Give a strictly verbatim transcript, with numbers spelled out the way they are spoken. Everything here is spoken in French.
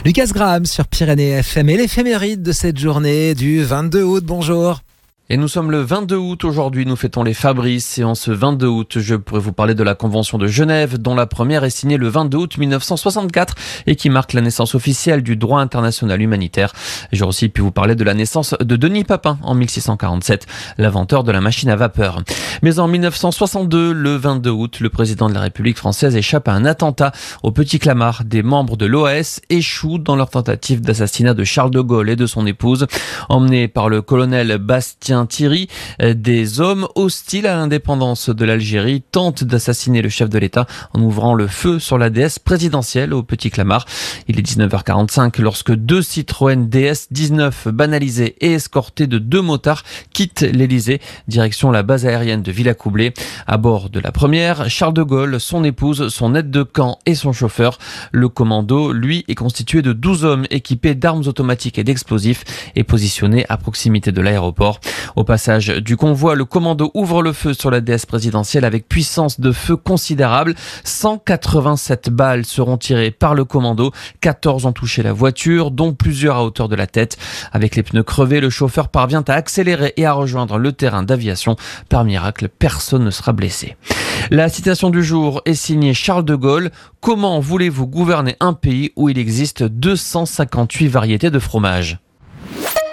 Lucas Graham sur Pyrénées F M et l'éphéméride de cette journée du vingt-deux août. Bonjour. Et nous sommes le vingt-deux août aujourd'hui, nous fêtons les Fabrices et en ce vingt-deux août, je pourrais vous parler de la Convention de Genève dont la première est signée le vingt-deux août mille neuf cent soixante-quatre et qui marque la naissance officielle du droit international humanitaire. J'aurais aussi pu vous parler de la naissance de Denis Papin en mille six cent quarante-sept, l'inventeur de la machine à vapeur. Mais en mille neuf cent soixante-deux, le vingt-deux août, le président de la République française échappe à un attentat au Petit Clamart. Des membres de l'O A S échouent dans leur tentative d'assassinat de Charles de Gaulle et de son épouse. Emmenés par le colonel Bastien Thierry, des hommes hostiles à l'indépendance de l'Algérie tentent d'assassiner le chef de l'État en ouvrant le feu sur la D S présidentielle au Petit Clamart. Il est dix-neuf heures quarante-cinq lorsque deux Citroën D S dix-neuf banalisés et escortés de deux motards quittent l'Élysée, direction la base aérienne de Villacoublay. À bord de la première, Charles de Gaulle, son épouse, son aide de camp et son chauffeur. Le commando, lui, est constitué de douze hommes équipés d'armes automatiques et d'explosifs et positionnés à proximité de l'aéroport. Au passage du convoi, le commando ouvre le feu sur la D S présidentielle avec puissance de feu considérable. cent quatre-vingt-sept balles seront tirées par le commando. quatorze ont touché la voiture, dont plusieurs à hauteur de la tête. Avec les pneus crevés, le chauffeur parvient à accélérer et à rejoindre le terrain d'aviation. Par miracle, personne ne sera blessé. La citation du jour est signée Charles de Gaulle. Comment voulez-vous gouverner un pays où il existe deux cent cinquante-huit variétés de fromage ?